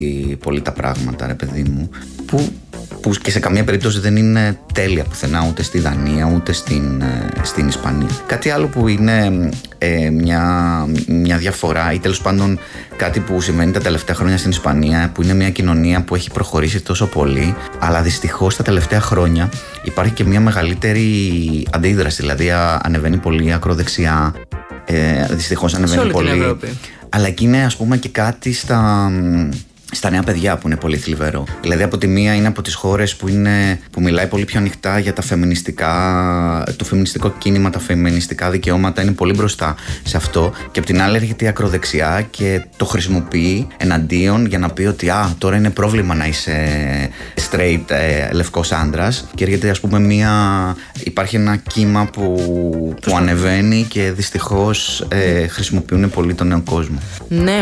πολύ τα πράγματα, ρε παιδί μου, που και σε καμία περίπτωση δεν είναι τέλεια πουθενά, ούτε στη Δανία ούτε στην Ισπανία. Κάτι άλλο που είναι μια διαφορά, ή τέλος πάντων κάτι που συμβαίνει τα τελευταία χρόνια στην Ισπανία, που είναι μια κοινωνία που έχει προχωρήσει τόσο πολύ, αλλά δυστυχώς τα τελευταία χρόνια υπάρχει και μια μεγαλύτερη αντίδραση, δηλαδή ανεβαίνει πολύ ακροδεξιά, δυστυχώς ανεβαίνει πολύ. Αλλά εκεί είναι, ας πούμε, και κάτι στα νέα παιδιά που είναι πολύ θλιβερό. Δηλαδή, από τη μία είναι από τις χώρες που μιλάει πολύ πιο ανοιχτά για τα το φεμινιστικό κίνημα, τα φεμινιστικά δικαιώματα, είναι πολύ μπροστά σε αυτό. Και από την άλλη έρχεται η ακροδεξιά και το χρησιμοποιεί εναντίον για να πει ότι τώρα είναι πρόβλημα να είσαι straight λευκός άντρας. Και έρχεται, ας πούμε, υπάρχει ένα κύμα που ανεβαίνει και δυστυχώς χρησιμοποιούν πολύ τον νέο κόσμο. Ναι.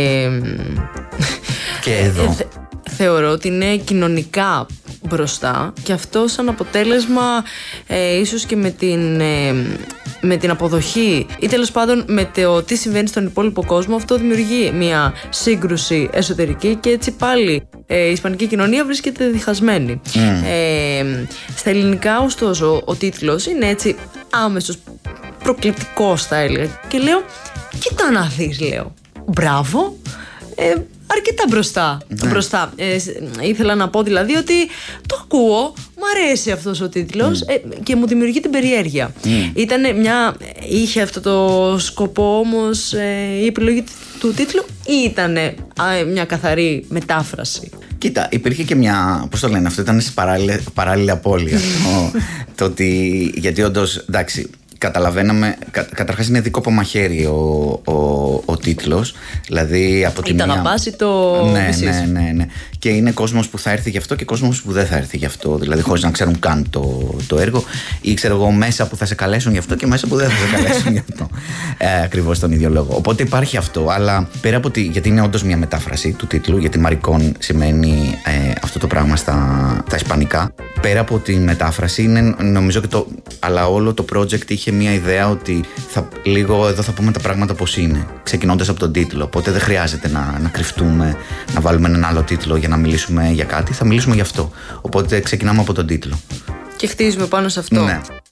Και εδώ. Θεωρώ ότι είναι κοινωνικά μπροστά και αυτό σαν αποτέλεσμα ίσως και με την αποδοχή ή τέλος πάντων με το τι συμβαίνει στον υπόλοιπο κόσμο, αυτό δημιουργεί μια σύγκρουση εσωτερική και έτσι πάλι η ισπανική κοινωνία βρίσκεται διχασμένη. Στα ελληνικά ωστόσο ο τίτλος είναι έτσι άμεσος, προκλητικός θα έλεγα, και λέω κοίτα να δεις, λέω μπράβο, αρκετά μπροστά. Ήθελα να πω δηλαδή ότι το ακούω, μου αρέσει αυτός ο τίτλος και μου δημιουργεί την περιέργεια. Είχε αυτό το σκοπό όμως η επιλογή του τίτλου ή ήταν μια καθαρή μετάφραση? Κοίτα, υπήρχε και μια, πώς το λένε, αυτό ήταν παράλληλη απώλεια. Γιατί όντως, εντάξει, καταλαβαίναμε, καταρχάς είναι δίκοπο μαχαίρι ο τίτλος, δηλαδή από τη μία... Είτε αγαπάς ή το μισείς. Ναι. Και είναι κόσμος που θα έρθει γι' αυτό και κόσμος που δεν θα έρθει γι' αυτό, δηλαδή χωρίς να ξέρουν καν το έργο, ή ξέρω εγώ μέσα που θα σε καλέσουν γι' αυτό και μέσα που δεν θα σε καλέσουν γι' αυτό, ακριβώς τον ίδιο λόγο. Οπότε υπάρχει αυτό, αλλά πέρα από γιατί είναι όντως μια μετάφραση του τίτλου, γιατί Μαρικόν σημαίνει αυτό το πράγμα στα ισπανικά, πέρα από τη μετάφραση είναι, νομίζω αλλά όλο το project είχε μια ιδέα ότι λίγο εδώ θα πούμε τα πράγματα πώς είναι, ξεκινώντας από τον τίτλο. Οπότε δεν χρειάζεται να κρυφτούμε, να βάλουμε έναν άλλο τίτλο για να μιλήσουμε για κάτι. Θα μιλήσουμε γι' αυτό. Οπότε ξεκινάμε από τον τίτλο. Και χτίζουμε πάνω σε αυτό. Ναι.